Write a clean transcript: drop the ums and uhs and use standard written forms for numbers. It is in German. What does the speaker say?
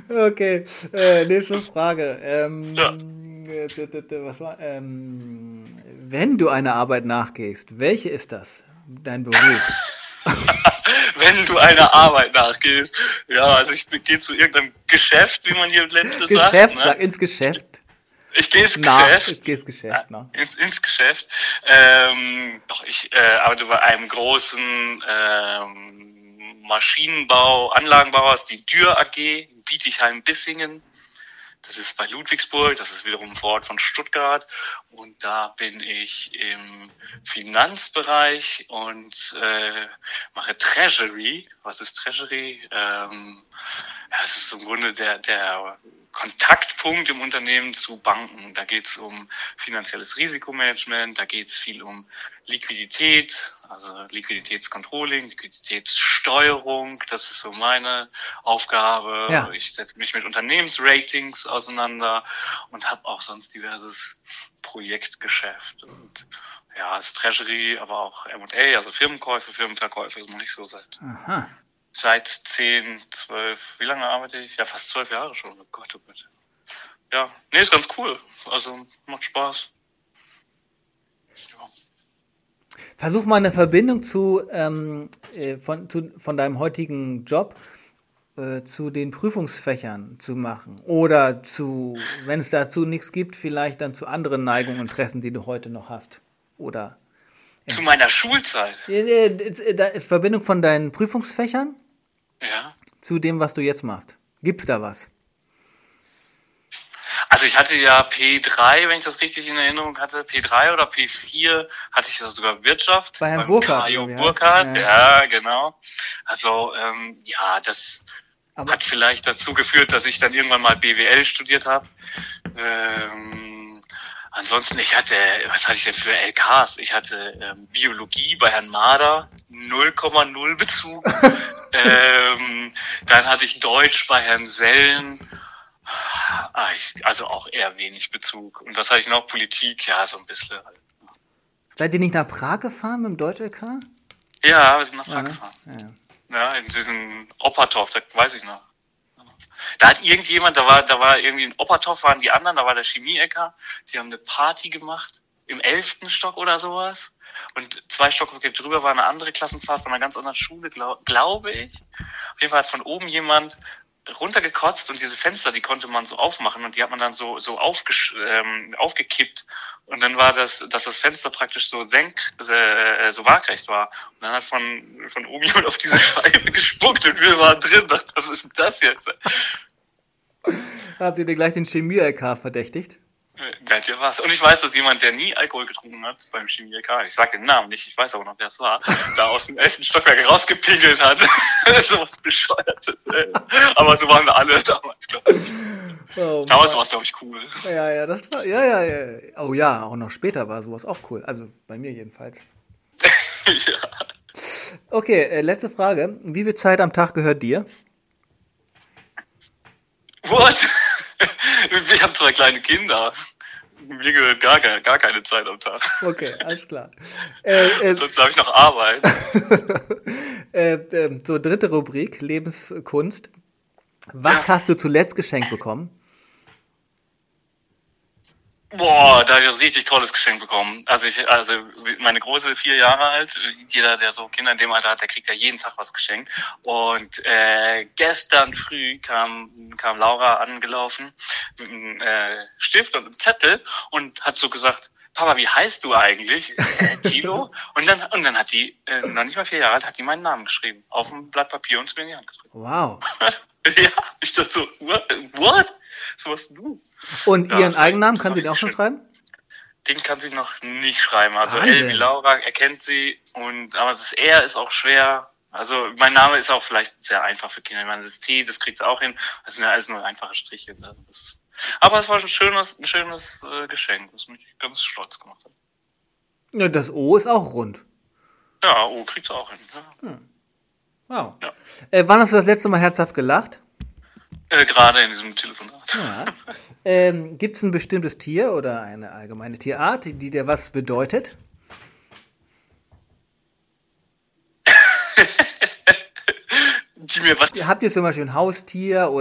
Okay, nächste Frage. Ja. Was war? Wenn du einer Arbeit nachgehst, welche ist das? Dein Beruf? Wenn du einer Arbeit nachgehst. Ja, also ich gehe zu irgendeinem Geschäft, wie man hier ländlich sagt. Geschäft, Ne? sag ins Geschäft. Ich gehe ins Na, Geschäft. ich gehe ins Geschäft, na. Ins Geschäft. Ich arbeite bei einem großen Maschinenbau, Anlagenbauer, das ist die Dürr AG in Bietigheim-Bissingen. Das ist bei Ludwigsburg, das ist wiederum vor Ort von Stuttgart. Und da bin ich im Finanzbereich und mache Treasury. Was ist Treasury? Es ist im Grunde der Kontaktpunkt im Unternehmen zu Banken. Da geht es um finanzielles Risikomanagement, da geht es viel um Liquidität, also Liquiditätscontrolling, Liquiditätssteuerung, das ist so meine Aufgabe. Ja. Ich setze mich mit Unternehmensratings auseinander und habe auch sonst diverses Projektgeschäft. Und ja, das Treasury, aber auch M&A, also Firmenkäufe, Firmenverkäufe, das mache ich so Aha. seit 10, 12, wie lange arbeite ich? Ja, fast 12 Jahre schon. Oh Gott, oh Gott. Ja, nee, ist ganz cool. Also, macht Spaß. Ja. Versuch mal eine Verbindung von deinem heutigen Job zu den Prüfungsfächern zu machen. Oder wenn es dazu nichts gibt, vielleicht dann zu anderen Neigungen, Interessen, die du heute noch hast. Oder Zu meiner Schulzeit. Verbindung von deinen Prüfungsfächern Ja. zu dem, was du jetzt machst. Gibt's da was? Also ich hatte ja P3, wenn ich das richtig in Erinnerung hatte, P3 oder P4 hatte ich das sogar Wirtschaft. Bei Herrn beim Burkhardt, Kajo oder wie heißt? Burkhardt, Ja. ja, genau. Also, ja, das Aber hat vielleicht dazu geführt, dass ich dann irgendwann mal BWL studiert habe. Ansonsten, was hatte ich denn für LKs? Ich hatte Biologie bei Herrn Mader, 0,0 Bezug. Dann hatte ich Deutsch bei Herrn Sellen. Also auch eher wenig Bezug. Und was hatte ich noch? Politik, ja, so ein bisschen. seid ihr nicht nach Prag gefahren mit dem Deutsch-LK? Ja, wir sind nach Prag ne? gefahren. Ja, in diesem Oppertorf, das weiß ich noch. Da hat irgendjemand, da war irgendwie in Oppertorf, waren die anderen, da war der Chemie-LK, die haben eine Party gemacht, im 11. Stock oder sowas. Und 2 Stockwerke drüber war eine andere Klassenfahrt von einer ganz anderen Schule, glaube ich. Auf jeden Fall hat von oben jemand runtergekotzt und diese Fenster, die konnte man so aufmachen und die hat man dann so aufgekippt und dann war dass das Fenster praktisch so so waagrecht war und dann hat von oben jemand auf diese Scheibe gespuckt und wir waren drin. Was ist denn das jetzt? Habt ihr dir gleich den Chemie-LK verdächtigt? Galt ja was. Und ich weiß, dass jemand, der nie Alkohol getrunken hat beim Chemie-LK, ich sag den Namen nicht, ich weiß aber noch, wer es war, da aus dem 11. Stockwerk rausgepinkelt hat. So was Bescheuertes. Aber so waren wir alle damals, glaube ich. Oh, Damals war es, glaube ich, cool. ja, das war, ja. Oh ja, auch noch später war sowas auch cool. Also bei mir jedenfalls. Ja. Okay, letzte Frage. Wie viel Zeit am Tag gehört dir? What? Ich habe 2 kleine Kinder. Mir gehört gar keine Zeit am Tag. Okay, alles klar. Sonst habe ich noch Arbeit. So, dritte Rubrik, Lebenskunst. Was hast du zuletzt geschenkt bekommen? Boah, da habe ich ein richtig tolles Geschenk bekommen. Also meine Große 4 Jahre alt. Jeder, der so Kinder in dem Alter hat, der kriegt ja jeden Tag was geschenkt. Und gestern früh kam Laura angelaufen mit einem Stift und einem Zettel und hat so gesagt: Papa, wie heißt du eigentlich? Thilo. Und dann hat die, noch nicht mal 4 Jahre alt, hat die meinen Namen geschrieben. Auf ein Blatt Papier und es mir in die Hand gedrückt. Wow. Ja, ich dachte so, what? So was du? Und Ja, ihren das Eigennamen war kann sie richtig auch schon schön. schreiben? Den kann sie noch nicht schreiben. Also Wahnsinn. L wie Laura erkennt sie, aber das R ist auch schwer. Also mein Name ist auch vielleicht sehr einfach für Kinder. Ich meine, das T, das kriegt sie auch hin. Das sind ja alles nur einfache Striche. Aber es war ein schönes Geschenk, was mich ganz stolz gemacht hat. Ja, das O ist auch rund. Ja, kriegt sie auch hin. Ja. Wow. Ja. Wann hast du das letzte Mal herzhaft gelacht? Gerade in diesem Telefonat. Ja. Gibt es ein bestimmtes Tier oder eine allgemeine Tierart, die dir was bedeutet? Die mir was Habt ihr zum Beispiel ein Haustier oder